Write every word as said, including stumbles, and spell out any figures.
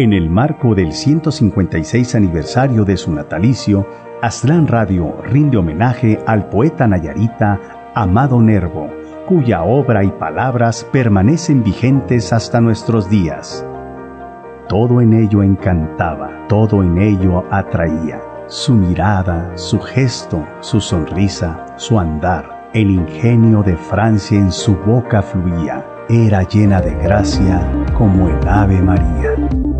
En el marco del ciento cincuenta y seis aniversario de su natalicio, Aztlán Radio rinde homenaje al poeta nayarita Amado Nervo, cuya obra y palabras permanecen vigentes hasta nuestros días. Todo en ello encantaba, todo en ello atraía. Su mirada, su gesto, su sonrisa, su andar, el ingenio de Francia en su boca fluía. Era llena de gracia como el Ave María.